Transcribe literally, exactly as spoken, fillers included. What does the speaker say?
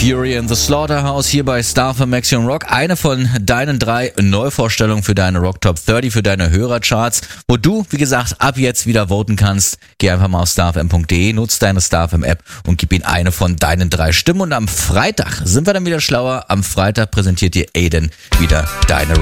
Fury in the Slaughterhouse hier bei Star F M Action Rock. Eine von deinen drei Neuvorstellungen für deine Rock Top dreißig, für deine Hörercharts, wo du, wie gesagt, ab jetzt wieder voten kannst. Geh einfach mal auf star f m punkt d e, nutz deine Star F M App und gib ihm eine von deinen drei Stimmen. Und am Freitag sind wir dann wieder schlauer. Am Freitag präsentiert dir Aiden wieder deine Rock